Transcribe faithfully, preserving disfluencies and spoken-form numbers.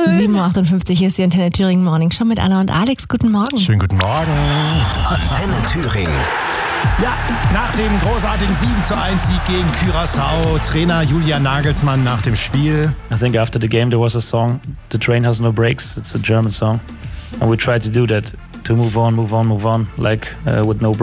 sieben Uhr achtundfünfzig ist die Antenne Thüringen Morning Show mit Anna und Alex. Guten Morgen. Schönen guten Morgen. Antenne Thüringen. Ja, nach dem großartigen sieben zu eins Sieg gegen Curaçao, Trainer Julian Nagelsmann nach dem Spiel. I think after the game there was a song, The Train Has No Brakes. It's a German song. And we tried to do that, to move on, move on, move on, like uh, with no brakes.